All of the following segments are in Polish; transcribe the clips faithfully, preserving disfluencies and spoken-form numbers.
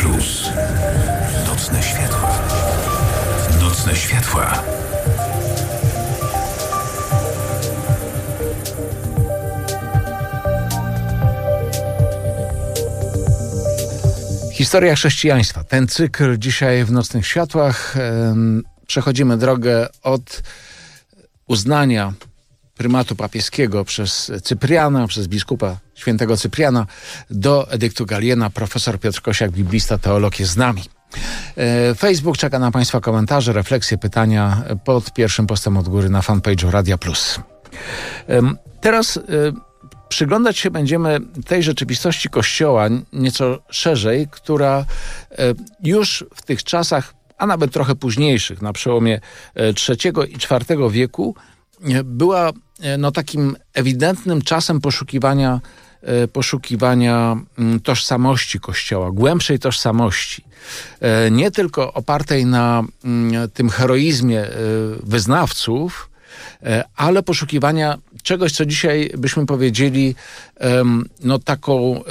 Plus. Nocne światła. Nocne światła. Historia chrześcijaństwa. Ten cykl dzisiaj w Nocnych Światłach. Przechodzimy drogę od uznania prymatu papieskiego przez Cypriana, przez biskupa świętego Cypriana do edyktu Galiena. Profesor Piotr Kosiak, biblista, teolog jest z nami. Facebook czeka na Państwa komentarze, refleksje, pytania pod pierwszym postem od góry na fanpage'u Radia Plus. Teraz przyglądać się będziemy tej rzeczywistości Kościoła nieco szerzej, która już w tych czasach, a nawet trochę późniejszych, na przełomie trzeciego i czwartego wieku, była no, takim ewidentnym czasem poszukiwania, poszukiwania tożsamości Kościoła, głębszej tożsamości. Nie tylko opartej na tym heroizmie wyznawców, ale poszukiwania czegoś, co dzisiaj byśmy powiedzieli, no taką,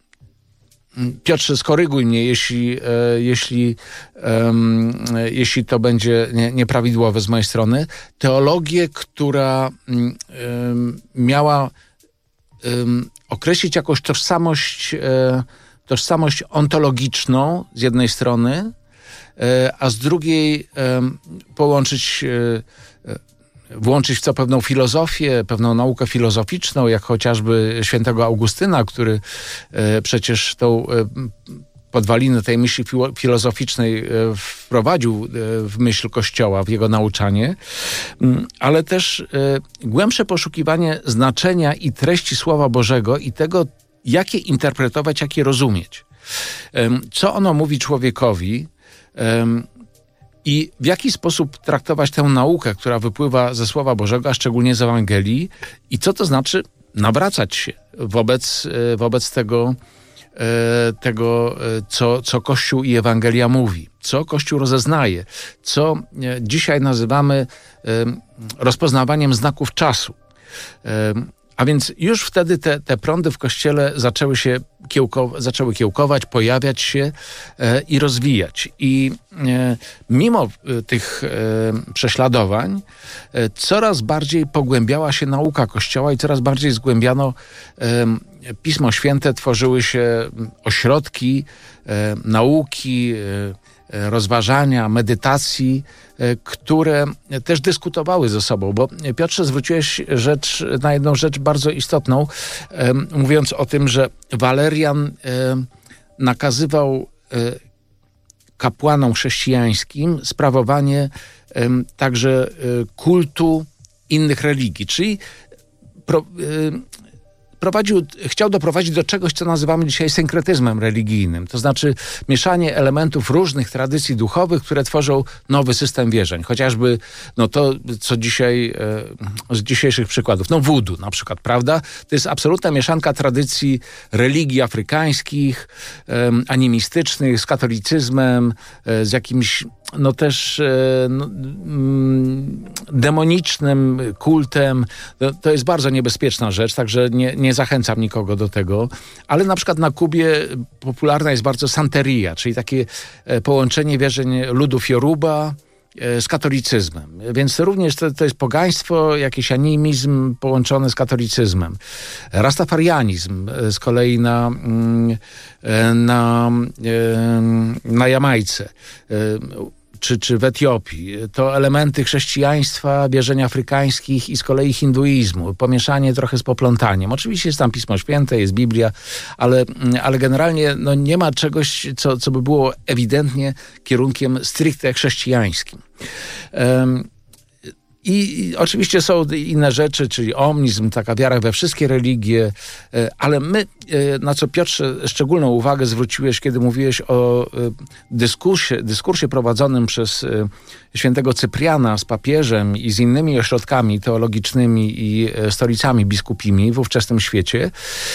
Piotrze, skoryguj mnie, jeśli, jeśli, jeśli to będzie nieprawidłowe z mojej strony, teologię, która miała określić jakąś tożsamość, tożsamość ontologiczną z jednej strony, a z drugiej połączyć włączyć w to pewną filozofię, pewną naukę filozoficzną, jak chociażby świętego Augustyna, który e, przecież tą e, podwalinę tej myśli filozoficznej e, wprowadził e, w myśl Kościoła, w jego nauczanie, ale też e, głębsze poszukiwanie znaczenia i treści Słowa Bożego i tego, jak je interpretować, jak je rozumieć. E, co ono mówi człowiekowi, e, i w jaki sposób traktować tę naukę, która wypływa ze Słowa Bożego, a szczególnie z Ewangelii, i co to znaczy nawracać się wobec, wobec tego, tego co, co Kościół i Ewangelia mówi, co Kościół rozeznaje, co dzisiaj nazywamy rozpoznawaniem znaków czasu. A więc już wtedy te, te prądy w Kościele zaczęły się kiełko, zaczęły kiełkować, pojawiać się e, i rozwijać. I e, mimo e, tych e, prześladowań e, coraz bardziej pogłębiała się nauka Kościoła i coraz bardziej zgłębiano e, Pismo Święte, tworzyły się ośrodki e, nauki, e, rozważania, medytacji, które też dyskutowały ze sobą, bo Piotrze, zwróciłeś rzecz, na jedną rzecz bardzo istotną, mówiąc o tym, że Walerian nakazywał kapłanom chrześcijańskim sprawowanie także kultu innych religii, czyli pro, Prowadził, chciał doprowadzić do czegoś, co nazywamy dzisiaj synkretyzmem religijnym. To znaczy mieszanie elementów różnych tradycji duchowych, które tworzą nowy system wierzeń. Chociażby no to, co dzisiaj, e, z dzisiejszych przykładów, no voodoo na przykład, prawda? To jest absolutna mieszanka tradycji religii afrykańskich, e, animistycznych, z katolicyzmem, e, z jakimś no też e, no, mm, demonicznym kultem. To, to jest bardzo niebezpieczna rzecz, także nie, nie zachęcam nikogo do tego. Ale na przykład na Kubie popularna jest bardzo santeria, czyli takie e, połączenie wierzeń ludów Yoruba e, z katolicyzmem. Więc również to, to jest pogaństwo, jakiś animizm połączony z katolicyzmem. Rastafarianizm e, z kolei na, mm, e, na, e, na Jamajce. E, Czy, czy w Etiopii. To elementy chrześcijaństwa, wierzeń afrykańskich i z kolei hinduizmu. Pomieszanie trochę z poplątaniem. Oczywiście jest tam Pismo Święte, jest Biblia, ale, ale generalnie no, nie ma czegoś, co, co by było ewidentnie kierunkiem stricte chrześcijańskim. Um, I, I oczywiście są inne rzeczy, czyli omnizm, taka wiara we wszystkie religie, ale my, na co Piotrze szczególną uwagę zwróciłeś, kiedy mówiłeś o dyskursie, dyskursie prowadzonym przez świętego Cypriana z papieżem i z innymi ośrodkami teologicznymi i stolicami biskupimi w ówczesnym świecie,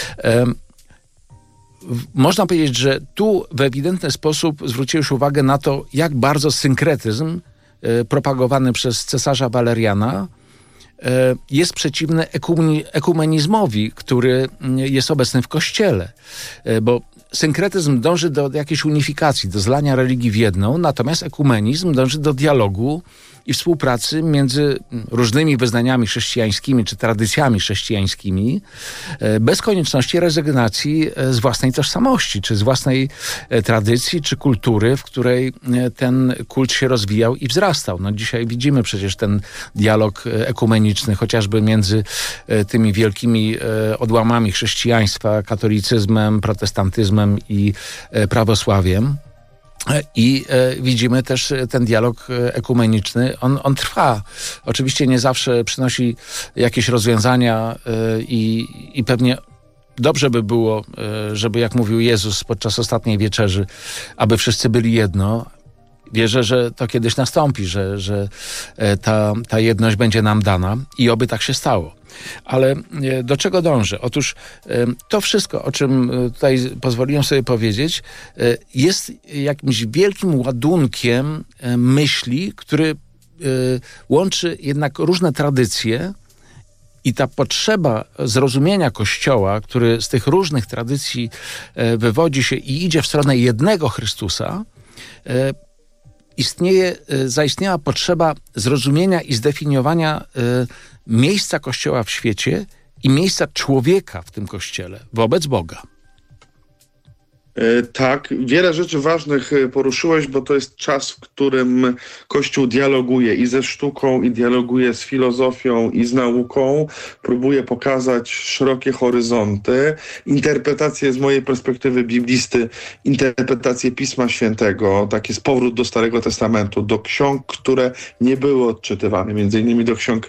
można powiedzieć, że tu w ewidentny sposób zwróciłeś uwagę na to, jak bardzo synkretyzm propagowany przez cesarza Waleriana jest przeciwny ekumenizmowi, który jest obecny w Kościele. Bo synkretyzm dąży do jakiejś unifikacji, do zlania religii w jedną, natomiast ekumenizm dąży do dialogu i współpracy między różnymi wyznaniami chrześcijańskimi czy tradycjami chrześcijańskimi, bez konieczności rezygnacji z własnej tożsamości, czy z własnej tradycji, czy kultury, w której ten kult się rozwijał i wzrastał. No dzisiaj widzimy przecież ten dialog ekumeniczny, chociażby między tymi wielkimi odłamami chrześcijaństwa, katolicyzmem, protestantyzmem i prawosławiem. I e, widzimy też ten dialog ekumeniczny, on, on trwa. Oczywiście nie zawsze przynosi jakieś rozwiązania e, i, i pewnie dobrze by było, e, żeby jak mówił Jezus podczas ostatniej wieczerzy, aby wszyscy byli jedno. Wierzę, że to kiedyś nastąpi, że, że ta, ta jedność będzie nam dana i oby tak się stało. Ale do czego dążę? Otóż to wszystko, o czym tutaj pozwoliłem sobie powiedzieć, jest jakimś wielkim ładunkiem myśli, który łączy jednak różne tradycje i ta potrzeba zrozumienia Kościoła, który z tych różnych tradycji wywodzi się i idzie w stronę jednego Chrystusa, istnieje, zaistniała potrzeba zrozumienia i zdefiniowania miejsca Kościoła w świecie i miejsca człowieka w tym Kościele wobec Boga. Tak, wiele rzeczy ważnych poruszyłeś, bo to jest czas, w którym Kościół dialoguje i ze sztuką, i dialoguje z filozofią, i z nauką. Próbuje pokazać szerokie horyzonty. Interpretacje z mojej perspektywy biblisty, interpretacje Pisma Świętego, taki jest powrót do Starego Testamentu, do ksiąg, które nie były odczytywane, między innymi do ksiąg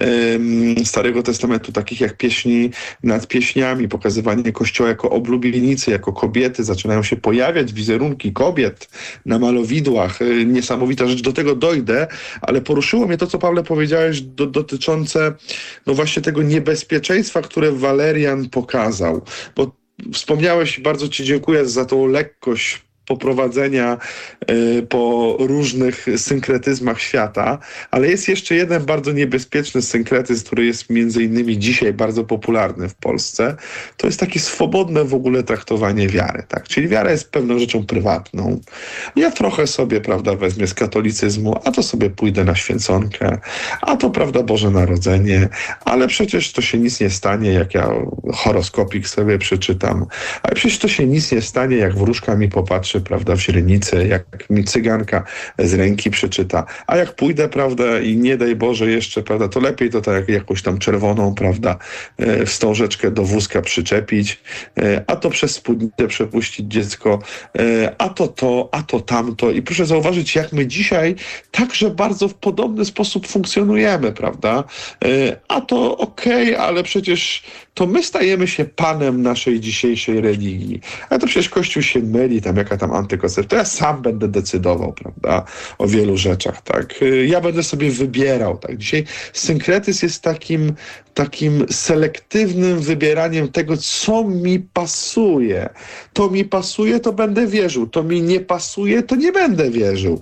um, Starego Testamentu, takich jak Pieśni nad pieśniami, pokazywanie Kościoła jako oblubienicy, jako kobiety. Zaczynają się pojawiać wizerunki kobiet na malowidłach. Niesamowita rzecz, do tego dojdę, ale poruszyło mnie to, co Pawle powiedziałeś, do, dotyczące no właśnie tego niebezpieczeństwa, które Walerian pokazał. Bo wspomniałeś, bardzo Ci dziękuję za tą lekkość poprowadzenia y, po różnych synkretyzmach świata, ale jest jeszcze jeden bardzo niebezpieczny synkretyzm, który jest między innymi dzisiaj bardzo popularny w Polsce. To jest takie swobodne w ogóle traktowanie wiary, tak? Czyli wiara jest pewną rzeczą prywatną. Ja trochę sobie, prawda, wezmę z katolicyzmu, a to sobie pójdę na święconkę, a to, prawda, Boże Narodzenie, ale przecież to się nic nie stanie, jak ja horoskopik sobie przeczytam, ale przecież to się nic nie stanie, jak wróżka mi popatrzy, prawda, w źrenicy, jak mi cyganka z ręki przeczyta, a jak pójdę, prawda, i nie daj Boże jeszcze, prawda, to lepiej to tak jak jakąś tam czerwoną, prawda, wstążeczkę do wózka przyczepić, a to przez spódnicę przepuścić dziecko, a to to, a to tamto. I proszę zauważyć, jak my dzisiaj także bardzo w podobny sposób funkcjonujemy, prawda, a to okej, okay, ale przecież to my stajemy się panem naszej dzisiejszej religii. A to przecież Kościół się myli, tam jaka tam antykoncepcja. To ja sam będę decydował, prawda, o wielu rzeczach, tak. Ja będę sobie wybierał, tak. Dzisiaj synkretyzm jest takim, takim selektywnym wybieraniem tego, co mi pasuje. To mi pasuje, to będę wierzył. To mi nie pasuje, to nie będę wierzył.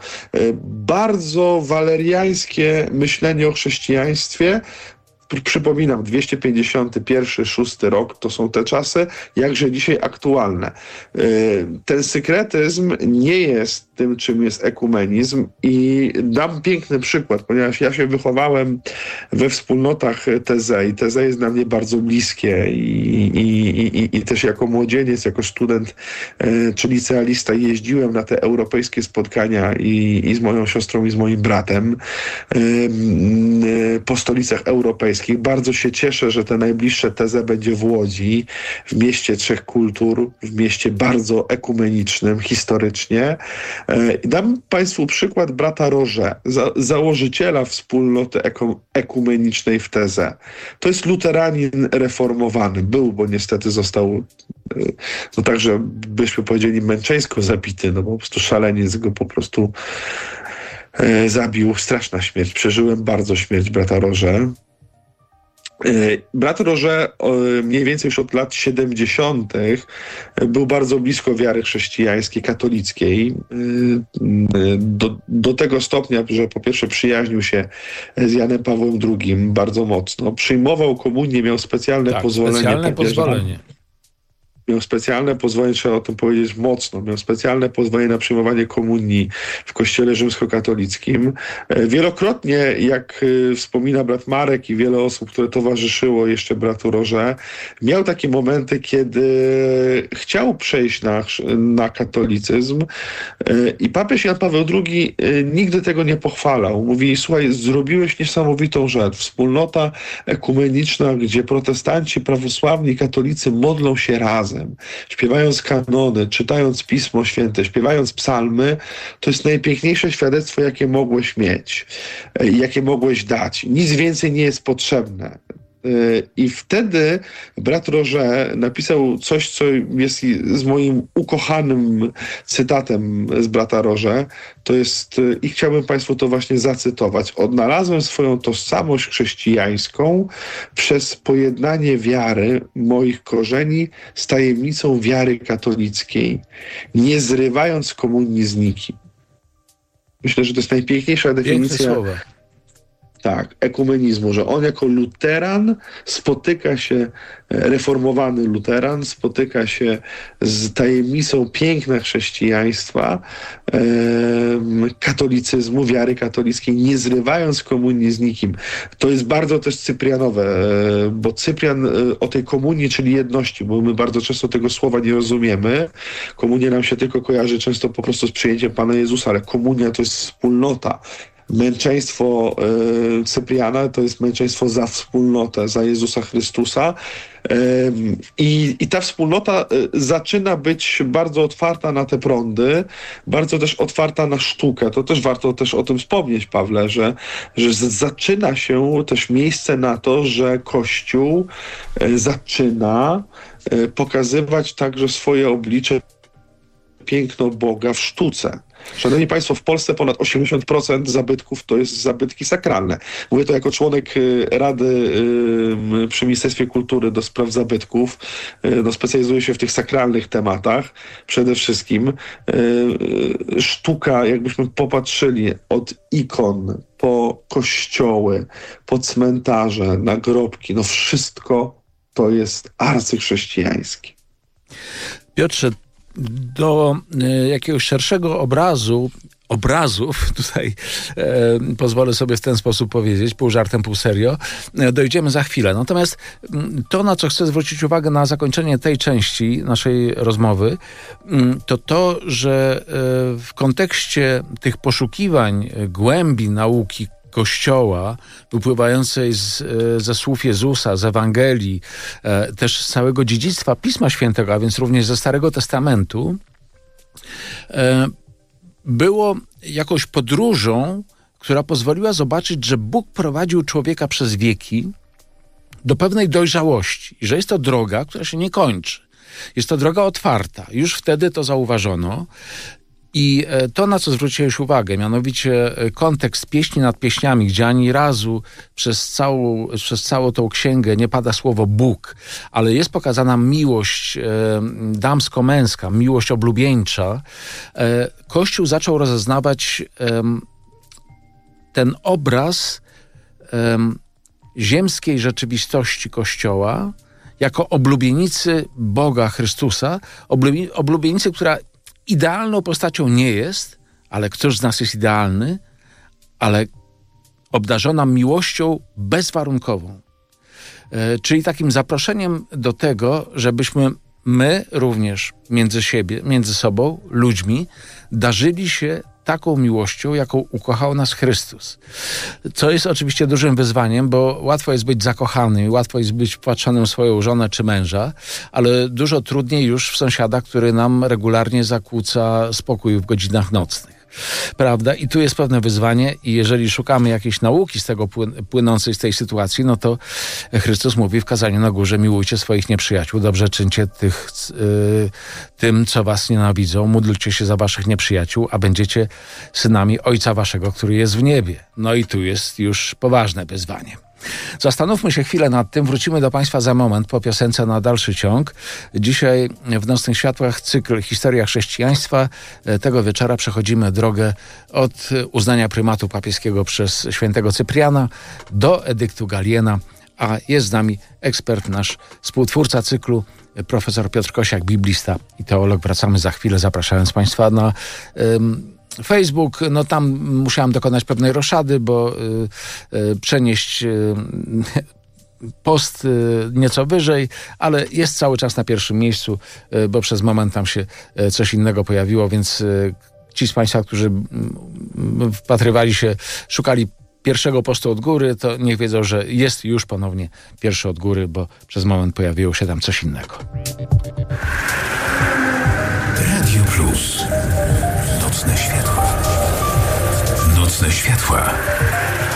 Bardzo waleriańskie myślenie o chrześcijaństwie. Przypominam, dwieście pięćdziesiąty pierwszy, szósty rok to są te czasy, jakże dzisiaj aktualne. Ten synkretyzm nie jest tym, czym jest ekumenizm i dam piękny przykład, ponieważ ja się wychowałem we wspólnotach Teze i Teze jest dla mnie bardzo bliskie i, i, i, i też jako młodzieniec, jako student czy licealista jeździłem na te europejskie spotkania i, i z moją siostrą i z moim bratem po stolicach europejskich. Bardzo się cieszę, że te najbliższe Teze będzie w Łodzi, w mieście trzech kultur, w mieście bardzo ekumenicznym historycznie. Dam Państwu przykład brata Roże, za, założyciela wspólnoty eko, ekumenicznej w Teze. To jest luteranin reformowany. Był, bo niestety został, no także byśmy powiedzieli, męczeńsko zabity, no bo po prostu szaleniec go po prostu e, zabił. Straszna śmierć. Przeżyłem bardzo śmierć brata Roże. Brat Roże mniej więcej już od lat siedemdziesiątych był bardzo blisko wiary chrześcijańskiej, katolickiej. Do, do tego stopnia, że po pierwsze przyjaźnił się z Janem Pawłem drugim bardzo mocno. Przyjmował komunię, miał specjalne tak, pozwolenie. Specjalne pozwolenie. miał specjalne pozwolenie, trzeba o tym powiedzieć mocno, miał specjalne pozwolenie na przyjmowanie komunii w kościele rzymskokatolickim. Wielokrotnie, jak wspomina brat Marek i wiele osób, które towarzyszyło jeszcze bratu Roże, miał takie momenty, kiedy chciał przejść na, na katolicyzm i papież Jan Paweł drugi nigdy tego nie pochwalał. Mówi, słuchaj, zrobiłeś niesamowitą rzecz. Wspólnota ekumeniczna, gdzie protestanci, prawosławni, katolicy modlą się razem. Śpiewając kanony, czytając Pismo Święte, śpiewając psalmy, to jest najpiękniejsze świadectwo, jakie mogłeś mieć, jakie mogłeś dać. Nic więcej nie jest potrzebne. I wtedy brat Roże napisał coś, co jest z moim ukochanym cytatem z brata Roże. To jest, i chciałbym Państwu to właśnie zacytować. Odnalazłem swoją tożsamość chrześcijańską przez pojednanie wiary moich korzeni z tajemnicą wiary katolickiej, nie zrywając komunii z nikim. Myślę, że to jest najpiękniejsza definicja. Tak, ekumenizmu, że on jako luteran spotyka się, reformowany luteran, spotyka się z tajemnicą piękna chrześcijaństwa, e, katolicyzmu, wiary katolickiej, nie zrywając komunii z nikim. To jest bardzo też cyprianowe, e, bo Cyprian e, o tej komunii, czyli jedności, bo my bardzo często tego słowa nie rozumiemy. Komunia nam się tylko kojarzy często po prostu z przyjęciem Pana Jezusa, ale komunia to jest wspólnota. Męczeństwo y, Cypriana to jest męczeństwo za wspólnotę, za Jezusa Chrystusa. Y, i, I ta wspólnota y, zaczyna być bardzo otwarta na te prądy, bardzo też otwarta na sztukę. To też warto też o tym wspomnieć, Pawle, że, że z, zaczyna się też miejsce na to, że Kościół y, zaczyna y, pokazywać także swoje oblicze, piękno Boga w sztuce. Szanowni Państwo, w Polsce ponad osiemdziesiąt procent zabytków to jest zabytki sakralne. Mówię to jako członek Rady przy Ministerstwie Kultury do spraw zabytków. No, specjalizuję się w tych sakralnych tematach. Przede wszystkim sztuka, jakbyśmy popatrzyli od ikon po kościoły, po cmentarze, nagrobki, no wszystko to jest arcychrześcijańskie. Piotrze, do y, jakiegoś szerszego obrazu, obrazów, tutaj e, pozwolę sobie w ten sposób powiedzieć, pół żartem, pół serio, e, dojdziemy za chwilę. Natomiast m, to, na co chcę zwrócić uwagę na zakończenie tej części naszej rozmowy, m, to to, że e, w kontekście tych poszukiwań głębi nauki Kościoła, wypływającej z, ze słów Jezusa, z Ewangelii, e, też z całego dziedzictwa Pisma Świętego, a więc również ze Starego Testamentu, e, było jakąś podróżą, która pozwoliła zobaczyć, że Bóg prowadził człowieka przez wieki do pewnej dojrzałości i że jest to droga, która się nie kończy. Jest to droga otwarta. Już wtedy to zauważono. I to, na co zwróciłeś uwagę, mianowicie kontekst pieśni nad pieśniami, gdzie ani razu przez całą, przez całą tą księgę nie pada słowo Bóg, ale jest pokazana miłość e, damsko-męska, miłość oblubieńcza. E, Kościół zaczął rozeznawać e, ten obraz e, ziemskiej rzeczywistości Kościoła jako oblubienicy Boga Chrystusa, oblubie, oblubienicy, która idealną postacią nie jest, ale któż z nas jest idealny, ale obdarzona miłością bezwarunkową. E, czyli takim zaproszeniem do tego, żebyśmy my również między siebie, między sobą, ludźmi, darzyli się taką miłością, jaką ukochał nas Chrystus. Co jest oczywiście dużym wyzwaniem, bo łatwo jest być zakochanym i łatwo jest być wpatrzonym w swoją żonę czy męża, ale dużo trudniej już w sąsiada, który nam regularnie zakłóca spokój w godzinach nocnych. Prawda? I tu jest pewne wyzwanie i jeżeli szukamy jakiejś nauki z tego płynącej z tej sytuacji, no to Chrystus mówi w kazaniu na górze: miłujcie swoich nieprzyjaciół, dobrze czyńcie tych, yy, tym, co was nienawidzą, módlcie się za waszych nieprzyjaciół, a będziecie synami Ojca waszego, który jest w niebie. No i tu jest już poważne wyzwanie. Zastanówmy się chwilę nad tym, wrócimy do Państwa za moment po piosence na dalszy ciąg. Dzisiaj w Nocnych Światłach cykl Historia chrześcijaństwa. Tego wieczora przechodzimy drogę od uznania prymatu papieskiego przez świętego Cypriana do edyktu Galiena, a jest z nami ekspert, nasz współtwórca cyklu, profesor Piotr Kosiak, biblista i teolog. Wracamy za chwilę, zapraszając Państwa na um, Facebook. No tam musiałem dokonać pewnej roszady, bo y, y, przenieść y, post y, nieco wyżej, ale jest cały czas na pierwszym miejscu, y, bo przez moment tam się y, coś innego pojawiło, więc y, ci z Państwa, którzy y, wpatrywali się, szukali pierwszego postu od góry, to niech wiedzą, że jest już ponownie pierwszy od góry, bo przez moment pojawiło się tam coś innego. Radio Plus. Nocne światła. Nocne światła.